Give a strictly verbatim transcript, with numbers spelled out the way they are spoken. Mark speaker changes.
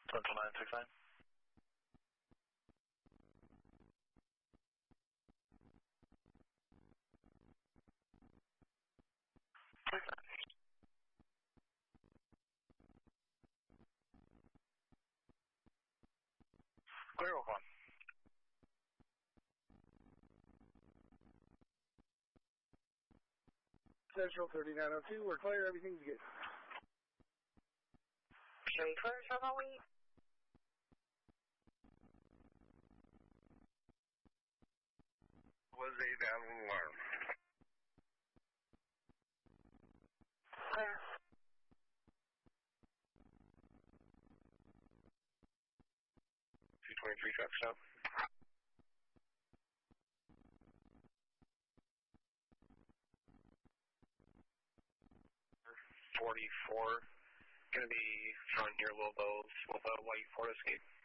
Speaker 1: Central nine six nine. Clear, Oak one.
Speaker 2: Central thirty-nine oh two, we're clear, everything's good.
Speaker 3: Should we clear seven oh eight?
Speaker 4: Was a down alarm.
Speaker 3: Clear.
Speaker 4: two twenty-three truck stop. forty-four, gonna be front near Wilbo's with a white Ford Escape.